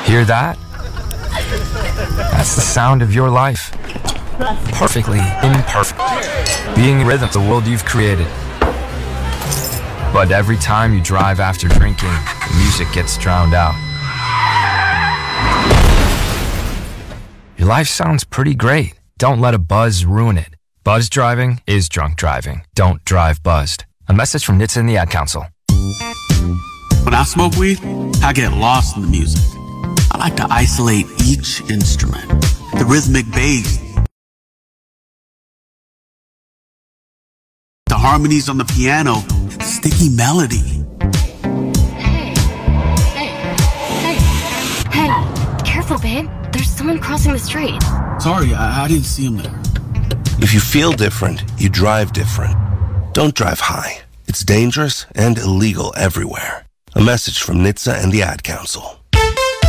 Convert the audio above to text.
Hear that? That's the sound of your life. Perfectly imperfect. Being in rhythm, the world you've created. But every time you drive after drinking, the music gets drowned out. Your life sounds pretty great. Don't let a buzz ruin it. Buzz driving is drunk driving. Don't drive buzzed. A message from NHTSA and the Ad Council. When I smoke weed, I get lost in the music. I like to isolate each instrument. The rhythmic bass, the harmonies on the piano, the sticky melody. Hey, careful, babe. There's someone crossing the street. Sorry, I didn't see him there. If you feel different, you drive different. Don't drive high. It's dangerous and illegal everywhere. A message from NHTSA and the Ad Council.